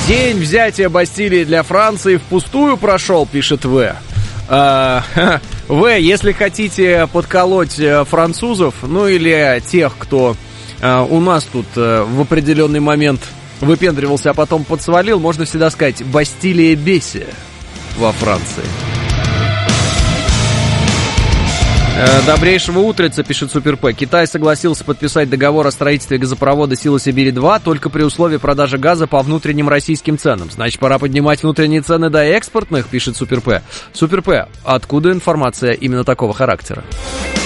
День взятия Бастилии для Франции впустую прошел, пишет В. В, если хотите подколоть французов, ну или тех, кто у нас тут в определенный момент выпендривался, а потом подсвалил, можно всегда сказать «Бастилия бесия» во Франции. Добрейшего утреца, пишет Супер П. Китай согласился подписать договор о строительстве газопровода Сила Сибири-2 только при условии продажи газа по внутренним российским ценам. Значит, пора поднимать внутренние цены до экспортных, пишет Супер П. Супер П, откуда информация именно такого характера?